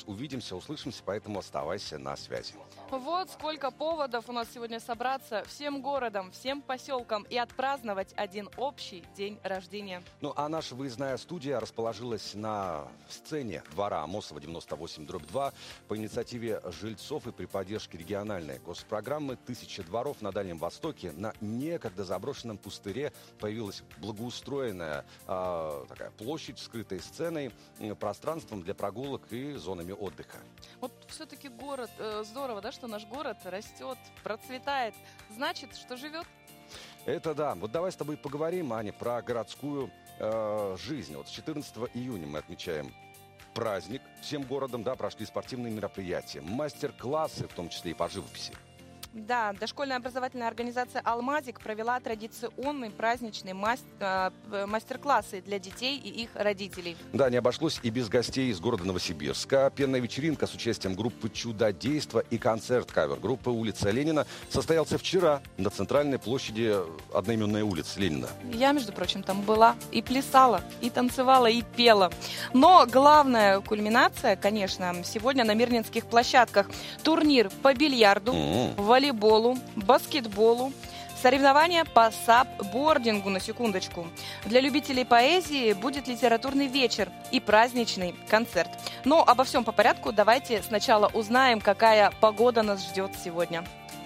увидимся, услышимся, поэтому оставайся на связи. Вот сколько поводов у нас сегодня собраться всем городом, всем поселкам и отпраздновать один общий день рождения. Ну, а наша выездная студия расположилась на сцене двора Амосова 98/2 по инициативе жильцов и при поддержке региональной госпрограммы «Тысяча дворов» на Дальнем Востоке. На некогда заброшенном пустыре появилась благоустроенная такая площадь, скрытой сценой, пространством для прогулок и зонами отдыха. Вот все-таки город, здорово, да, что наш город растет, процветает. Значит, что живет. Это да. Вот давай с тобой поговорим, Аня, про городскую жизнь. Вот с 14 июня мы отмечаем праздник. Всем городом, да, прошли спортивные мероприятия, мастер-классы, в том числе и по живописи. Да, дошкольная образовательная организация «Алмазик» провела традиционные праздничные мастер-классы для детей и их родителей. Да, не обошлось и без гостей из города Новосибирска. Пенная вечеринка с участием группы «Чудодейство» и концерт кавер-группы «Улица Ленина» состоялся вчера на центральной площади одноименной улицы Ленина. Я, между прочим, там была и плясала, и танцевала, и пела. Но главная кульминация, конечно, сегодня на Мирнинских площадках. Турнир по бильярду, волейболу, баскетболу, соревнования по сап-бордингу, на секундочку. Для любителей поэзии будет литературный вечер и праздничный концерт. Но обо всем по порядку. Давайте сначала узнаем, какая погода нас ждет сегодня.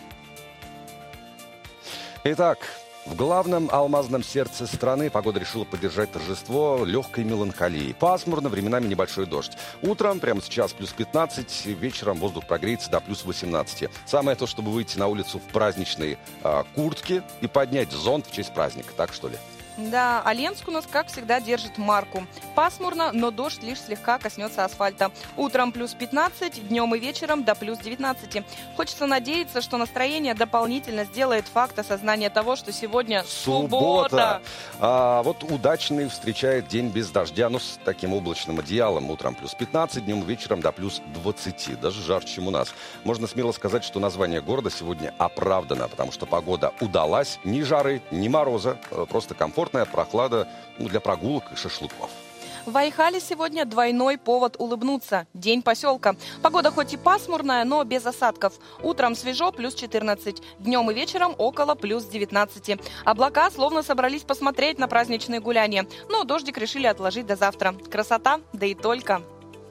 Итак, в главном алмазном сердце страны погода решила поддержать торжество легкой меланхолии. Пасмурно, временами небольшой дождь. Утром, прямо сейчас, плюс 15, вечером воздух прогреется до плюс 18. Самое то, чтобы выйти на улицу в праздничной куртке и поднять зонт в честь праздника. Так что ли? Да, а Ленск у нас, как всегда, держит марку. Пасмурно, но дождь лишь слегка коснется асфальта. Утром плюс 15, днем и вечером до плюс 19. Хочется надеяться, что настроение дополнительно сделает факт осознания того, что сегодня суббота. Вот удачный встречает день без дождя, но с таким облачным одеялом. Утром плюс 15, днем и вечером до плюс 20. Даже жарче, чем у нас. Можно смело сказать, что название города сегодня оправдано, потому что погода удалась. Ни жары, ни мороза, просто комфортная прохлада для прогулок и шашлыков. В Айхале сегодня двойной повод улыбнуться. День поселка. Погода хоть и пасмурная, но без осадков. Утром свежо, плюс 14. Днем и вечером около плюс 19. Облака словно собрались посмотреть на праздничные гуляния. Но дождик решили отложить до завтра. Красота, да и только.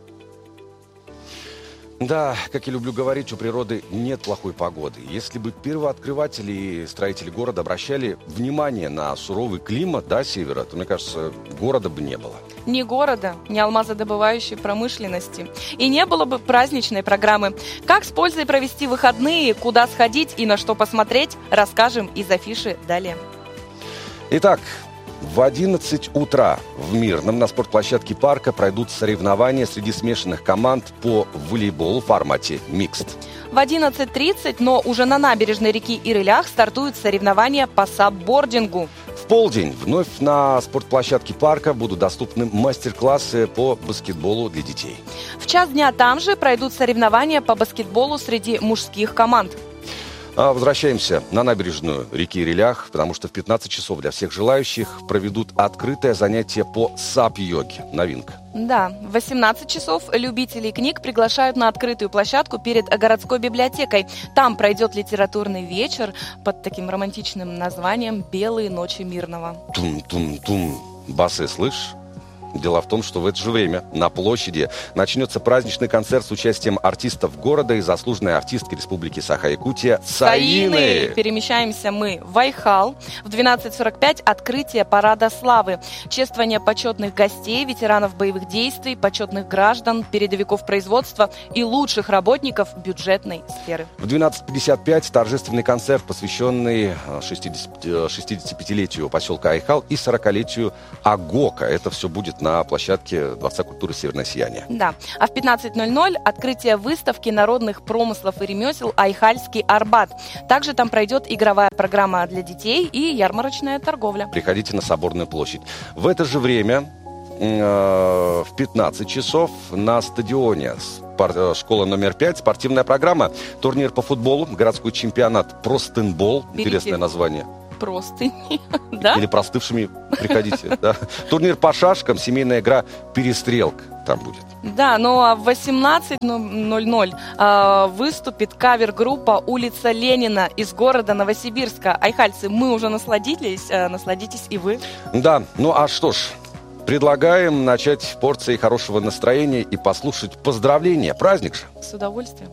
Да, как я люблю говорить, у природы нет плохой погоды. Если бы первооткрыватели и строители города обращали внимание на суровый климат, да, севера, то, мне кажется, города бы не было. Ни города, ни алмазодобывающей промышленности. И не было бы праздничной программы. Как с пользой провести выходные, куда сходить и на что посмотреть, расскажем из афиши далее. Итак, в 11 утра в Мирном на спортплощадке парка пройдут соревнования среди смешанных команд по волейболу в формате микст. В 11:30, но уже на набережной реки Ирылях стартуют соревнования по сапбордингу. В полдень вновь на спортплощадке парка будут доступны мастер-классы по баскетболу для детей. В час дня там же пройдут соревнования по баскетболу среди мужских команд. Возвращаемся на набережную реки Ирылях, потому что в 15 часов для всех желающих проведут открытое занятие по сап-йоге. Новинка. Да, в 18 часов любителей книг приглашают на открытую площадку перед городской библиотекой. Там пройдет литературный вечер под таким романтичным названием «Белые ночи Мирного». Тум-тум-тум. Басы, слышишь? Дело в том, что в это же время на площади начнется праздничный концерт с участием артистов города и заслуженной артистки Республики Саха-Якутия Саины. Перемещаемся мы в Айхал. В 12:45 открытие парада славы. Чествование почетных гостей, ветеранов боевых действий, почетных граждан, передовиков производства и лучших работников бюджетной сферы. В 12:55 торжественный концерт, посвященный 65-летию поселка Айхал и 40-летию Агока. Это все будет на площадке Дворца культуры «Северное сияние». Да. А в 15:00 открытие выставки народных промыслов и ремесел «Айхальский Арбат». Также там пройдет игровая программа для детей и ярмарочная торговля. Приходите на Соборную площадь. В это же время, в 15 часов, на стадионе школа номер 5, спортивная программа, турнир по футболу, городской чемпионат «Простынбол». Интересное название. простыни, да? Или простывшими приходите. Да? Турнир по шашкам, семейная игра «Перестрелка» там будет. Да, но в 18:00 выступит кавер-группа «Улица Ленина» из города Новосибирска. Айхальцы, мы уже насладились, насладитесь и вы. Да, ну а что ж, предлагаем начать порцией хорошего настроения и послушать поздравления. Праздник же. С удовольствием.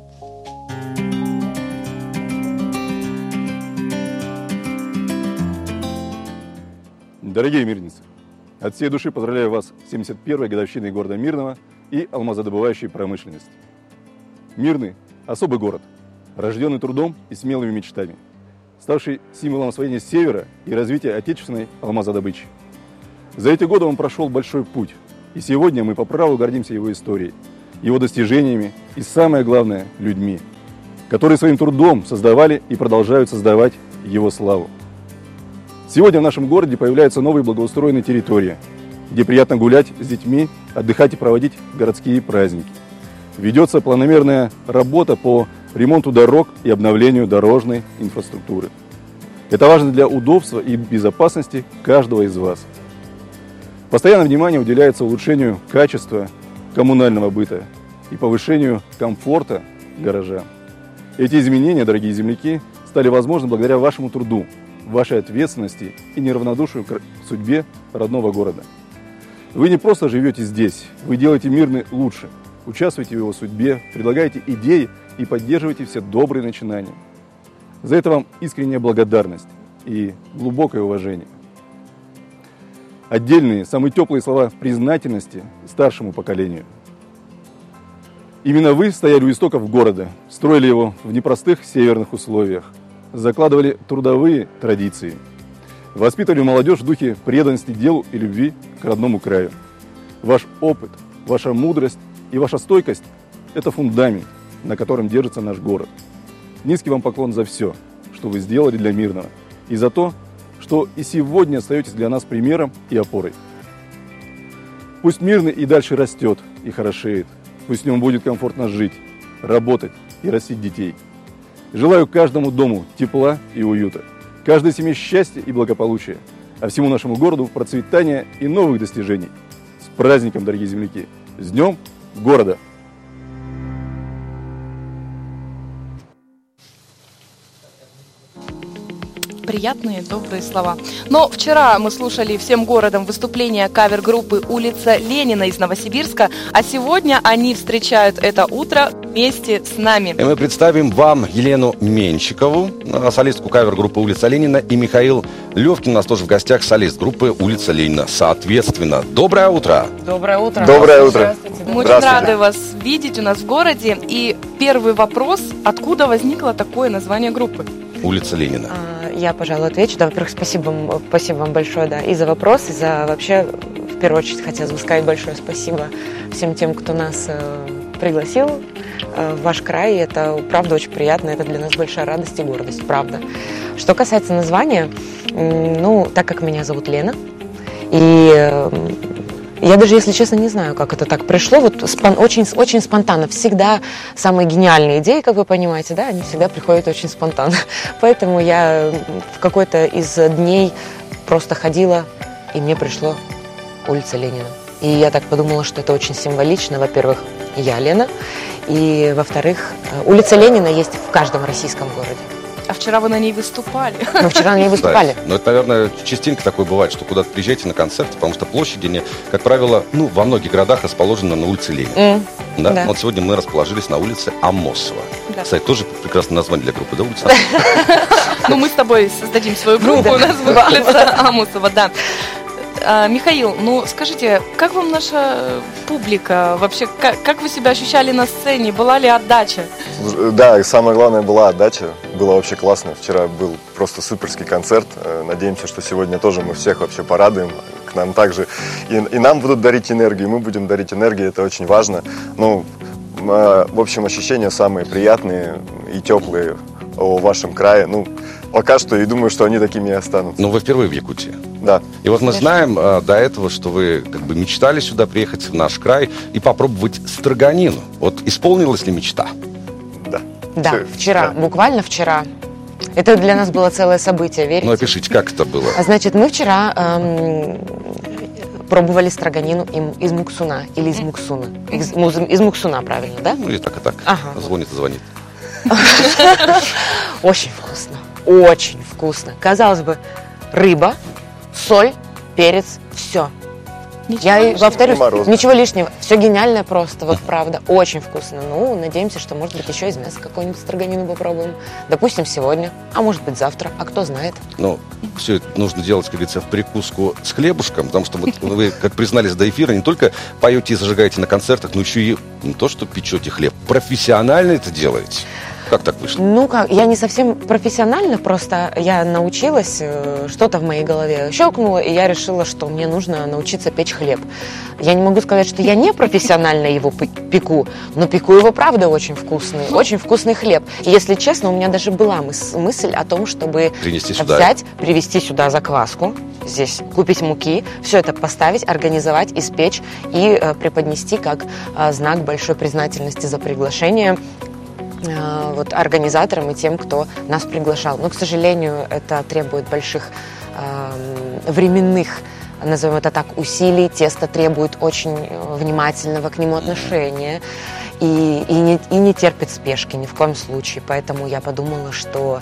Дорогие мирницы, от всей души поздравляю вас с 71-й годовщиной города Мирного и алмазодобывающей промышленности. Мирный – особый город, рожденный трудом и смелыми мечтами, ставший символом освоения севера и развития отечественной алмазодобычи. За эти годы он прошел большой путь, и сегодня мы по праву гордимся его историей, его достижениями и, самое главное, людьми, которые своим трудом создавали и продолжают создавать его славу. Сегодня в нашем городе появляются новые благоустроенные территории, где приятно гулять с детьми, отдыхать и проводить городские праздники. Ведется планомерная работа по ремонту дорог и обновлению дорожной инфраструктуры. Это важно для удобства и безопасности каждого из вас. Постоянное внимание уделяется улучшению качества коммунального быта и повышению комфорта горожан. Эти изменения, дорогие земляки, стали возможны благодаря вашему труду, вашей ответственности и неравнодушию к судьбе родного города. Вы не просто живете здесь, вы делаете Мирный лучше, участвуете в его судьбе, предлагаете идеи и поддерживаете все добрые начинания. За это вам искренняя благодарность и глубокое уважение. Отдельные, самые теплые слова признательности старшему поколению. Именно вы стояли у истоков города, строили его в непростых северных условиях, закладывали трудовые традиции, воспитывали молодежь в духе преданности делу и любви к родному краю. Ваш опыт, ваша мудрость и ваша стойкость – это фундамент, на котором держится наш город. Низкий вам поклон за все, что вы сделали для Мирного, и за то, что и сегодня остаетесь для нас примером и опорой. Пусть Мирный и дальше растет и хорошеет, пусть в нем будет комфортно жить, работать и растить детей. Желаю каждому дому тепла и уюта, каждой семье счастья и благополучия, а всему нашему городу процветания и новых достижений. С праздником, дорогие земляки! С Днем города! Приятные, добрые слова. Но вчера мы слушали всем городом выступление кавер-группы «Улица Ленина» из Новосибирска, а сегодня они встречают это утро вместе с нами. И мы представим вам Елену Менщикову, солистку кавер-группы «Улица Ленина», и Михаил Левкин, у нас тоже в гостях, солист группы «Улица Ленина». Соответственно, доброе утро! Доброе утро! Доброе утро! Мы очень рады вас видеть у нас в городе. И первый вопрос, откуда возникло такое название группы? «Улица Ленина». Я, пожалуй, отвечу. Да, во-первых, спасибо вам большое, да, и за вопрос, и за вообще, в первую очередь, хотелось бы сказать большое спасибо всем тем, кто нас пригласил в ваш край. И это, правда, очень приятно. Это для нас большая радость и гордость, правда. Что касается названия, так как меня зовут Лена, и я даже, если честно, не знаю, как это так пришло. Вот очень спонтанно. Всегда самые гениальные идеи, как вы понимаете, да, они всегда приходят очень спонтанно. Поэтому я в какой-то из дней просто ходила, и мне пришло «Улица Ленина». И я так подумала, что это очень символично. Во-первых, я Лена, и, во-вторых, улица Ленина есть в каждом российском городе. А вчера вы на ней выступали. Мы вчера на ней выступали. Ну, это, наверное, частенько такое бывает, что куда-то приезжаете на концерт, потому что площади, они, как правило, во многих городах расположены на улице Ленина. Да? Вот сегодня мы расположились на улице Амосова. Да. Кстати, тоже прекрасное название для группы, да, улица Амосова? Мы с тобой создадим свою группу, у нас будет улица Амосова, да. Михаил, скажите, как вам наша публика? Вообще, как вы себя ощущали на сцене? Была ли отдача? Да, и самое главное, была отдача. Было вообще классно. Вчера был просто суперский концерт. Надеемся, что сегодня тоже мы всех вообще порадуем. К нам также и нам будут дарить энергию, и мы будем дарить энергию. Это очень важно. В общем, ощущения самые приятные и теплые о вашем крае. Пока что, и думаю, что они такими и останутся. Вы впервые в Якутии. Да. И вот мы знаем до этого, что вы мечтали сюда приехать, в наш край, и попробовать строганину. Вот исполнилась ли мечта? Да. Да, вчера, буквально вчера. Это для нас было целое событие, верите? Ну, опишите, как это было? Значит, мы вчера пробовали строганину из муксуна или из муксуна. Из муксуна, правильно, да? Ну, и так, и так. Ага. Звонит и звонит. Очень вкусно. Очень вкусно. Казалось бы, рыба, соль, перец, все. Я повторюсь, ничего лишнего. Все гениальное просто, вот правда. Очень вкусно. Ну, надеемся, что, может быть, еще из мяса какую-нибудь строганину попробуем. Допустим, сегодня, а может быть, завтра, а кто знает. Ну, все это нужно делать, как говорится, в прикуску с хлебушком, потому что вот вы, как признались до эфира, не только поете и зажигаете на концертах, но еще и не то, что печете хлеб, профессионально это делаете. Как так вышло? Ну как, я не совсем профессионально, просто я научилась, что-то в моей голове щелкнуло, и я решила, что мне нужно научиться печь хлеб. Я не могу сказать, что я не профессионально его пеку, но пеку его, правда, очень вкусный хлеб. И, если честно, у меня даже была мысль о том, чтобы привезти сюда закваску, здесь купить муки, все это поставить, организовать, испечь и преподнести как знак большой признательности за приглашение вот организаторам и тем, кто нас приглашал. Но, к сожалению, это требует больших временных, назовем это так, усилий. Тесто требует очень внимательного к нему отношения и не терпит спешки ни в коем случае. Поэтому я подумала, что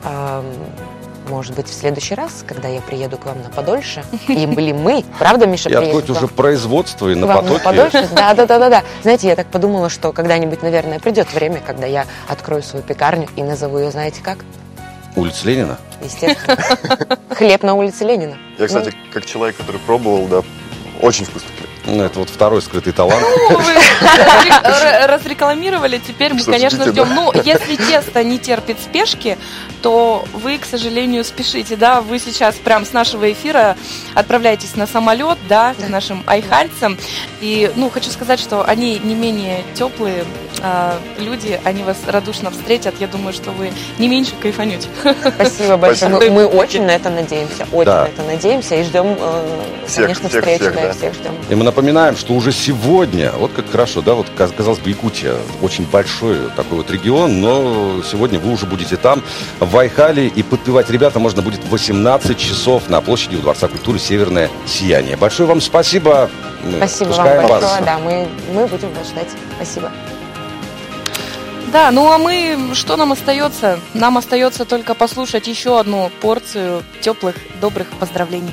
может быть, в следующий раз, когда я приеду к вам на Подольше, или мы, правда, Миша, приедем? И откройте уже производство и на потоке. Да. Знаете, я так подумала, что когда-нибудь, наверное, придет время, когда я открою свою пекарню и назову ее, знаете как? Улица Ленина? Естественно. Хлеб на улице Ленина. Я, кстати, как человек, который пробовал, да, очень вкусный хлеб. Ну, это вот второй скрытый талант. Ну, вы разрекламировали, теперь мы, конечно, ждем. Ну, если тесто не терпит спешки, то вы, к сожалению, спешите, да, вы сейчас прям с нашего эфира отправляетесь на самолет, да, к нашим айхальцам, и, ну, хочу сказать, что они не менее теплые люди, они вас радушно встретят, я думаю, что вы не меньше кайфанете. Спасибо большое, мы очень на это надеемся, и ждем, конечно, встречи, да, всех ждем. И мы напоминаем, что уже сегодня, вот как хорошо, да, вот, казалось бы, Якутия очень большой такой вот регион, но сегодня вы уже будете там, в Айхале, и подпевать ребята можно будет в 18 часов на площади у Дворца культуры «Северное сияние». Большое вам спасибо. Спасибо вам большое, да, мы будем вас ждать. Спасибо. Да, ну а что нам остается? Нам остается только послушать еще одну порцию теплых, добрых поздравлений.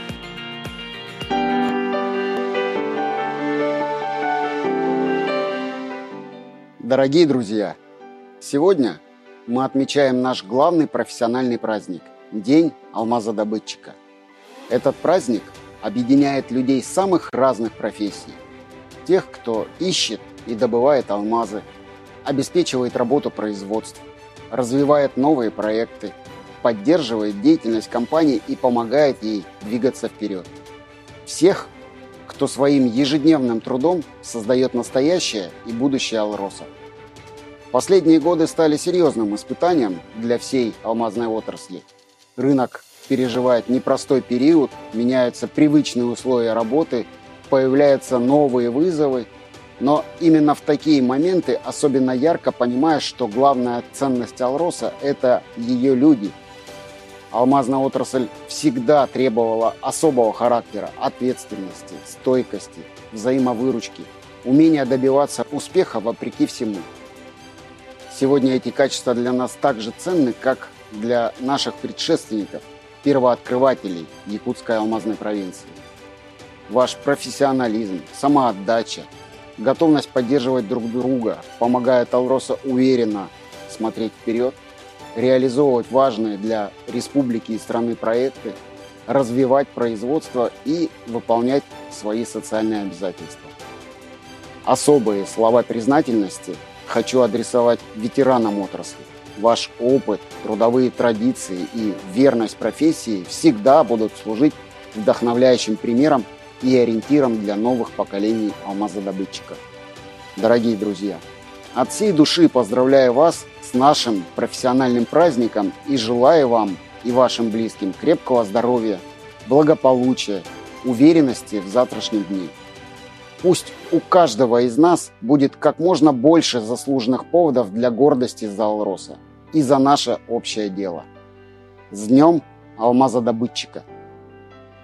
Дорогие друзья, сегодня мы отмечаем наш главный профессиональный праздник – День алмазодобытчика. Этот праздник объединяет людей самых разных профессий. Тех, кто ищет и добывает алмазы, обеспечивает работу производств, развивает новые проекты, поддерживает деятельность компании и помогает ей двигаться вперед. Всех, кто своим ежедневным трудом создает настоящее и будущее Алроса. Последние годы стали серьезным испытанием для всей алмазной отрасли. Рынок переживает непростой период, меняются привычные условия работы, появляются новые вызовы. Но именно в такие моменты особенно ярко понимаешь, что главная ценность Алроса – это ее люди. Алмазная отрасль всегда требовала особого характера, ответственности, стойкости, взаимовыручки, умения добиваться успеха вопреки всему. Сегодня эти качества для нас так же ценны, как для наших предшественников, первооткрывателей якутской алмазной провинции. Ваш профессионализм, самоотдача, готовность поддерживать друг друга помогает Алроса уверенно смотреть вперед, реализовывать важные для республики и страны проекты, развивать производство и выполнять свои социальные обязательства. Особые слова признательности хочу адресовать ветеранам отрасли. Ваш опыт, трудовые традиции и верность профессии всегда будут служить вдохновляющим примером и ориентиром для новых поколений алмазодобытчиков. Дорогие друзья, от всей души поздравляю вас с нашим профессиональным праздником и желаю вам и вашим близким крепкого здоровья, благополучия, уверенности в завтрашнем дне. Пусть у каждого из нас будет как можно больше заслуженных поводов для гордости за Алроса. и за наше общее дело. С днем алмазодобытчика!